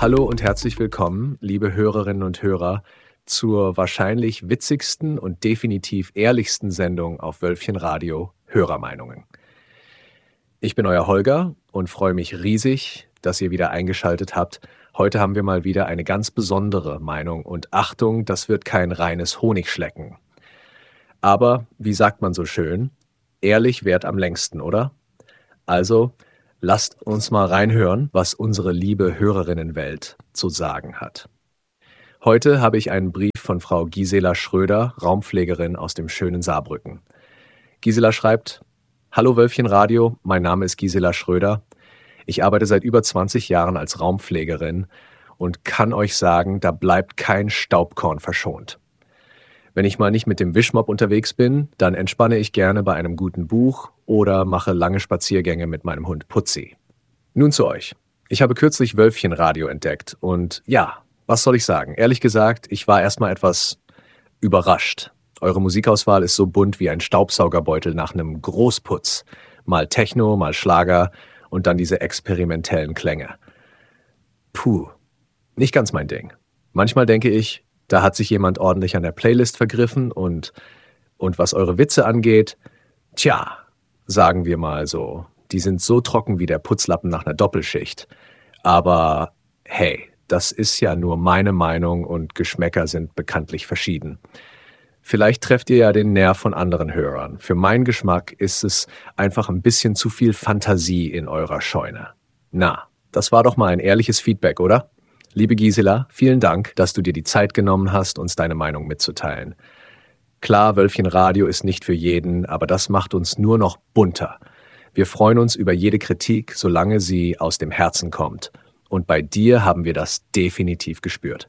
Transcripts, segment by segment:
Hallo und herzlich willkommen, liebe Hörerinnen und Hörer, zur wahrscheinlich witzigsten und definitiv ehrlichsten Sendung auf Wölfchen Radio, Hörermeinungen. Ich bin euer Holger und freue mich riesig, dass ihr wieder eingeschaltet habt. Heute haben wir mal wieder eine ganz besondere Meinung und Achtung, das wird kein reines Honigschlecken. Aber, wie sagt man so schön, ehrlich währt am längsten, oder? Also, lasst uns mal reinhören, was unsere liebe Hörerinnenwelt zu sagen hat. Heute habe ich einen Brief von Frau Gisela Schröder, Raumpflegerin aus dem schönen Saarbrücken. Gisela schreibt: Hallo Wölfchen Radio, mein Name ist Gisela Schröder. Ich arbeite seit über 20 Jahren als Raumpflegerin und kann euch sagen, da bleibt kein Staubkorn verschont. Wenn ich mal nicht mit dem Wischmopp unterwegs bin, dann entspanne ich gerne bei einem guten Buch oder mache lange Spaziergänge mit meinem Hund Putzi. Nun zu euch. Ich habe kürzlich Wölfchen Radio entdeckt und ja, was soll ich sagen? Ehrlich gesagt, ich war erstmal etwas überrascht. Eure Musikauswahl ist so bunt wie ein Staubsaugerbeutel nach einem Großputz. Mal Techno, mal Schlager und dann diese experimentellen Klänge. Puh, nicht ganz mein Ding. Manchmal denke ich, da hat sich jemand ordentlich an der Playlist vergriffen und was eure Witze angeht, tja, sagen wir mal so, die sind so trocken wie der Putzlappen nach einer Doppelschicht. Aber hey, das ist ja nur meine Meinung und Geschmäcker sind bekanntlich verschieden. Vielleicht trefft ihr ja den Nerv von anderen Hörern. Für meinen Geschmack ist es einfach ein bisschen zu viel Fantasie in eurer Scheune. Na, das war doch mal ein ehrliches Feedback, oder? Liebe Gisela, vielen Dank, dass du dir die Zeit genommen hast, uns deine Meinung mitzuteilen. Klar, Wölfchen Radio ist nicht für jeden, aber das macht uns nur noch bunter. Wir freuen uns über jede Kritik, solange sie aus dem Herzen kommt. Und bei dir haben wir das definitiv gespürt.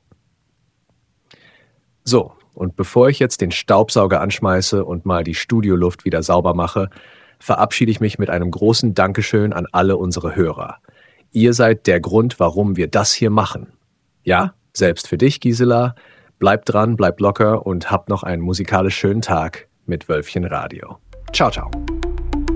So, und bevor ich jetzt den Staubsauger anschmeiße und mal die Studioluft wieder sauber mache, verabschiede ich mich mit einem großen Dankeschön an alle unsere Hörer. Ihr seid der Grund, warum wir das hier machen. Ja, selbst für dich, Gisela. Bleibt dran, bleibt locker und habt noch einen musikalisch schönen Tag mit Wölfchen Radio. Ciao, ciao.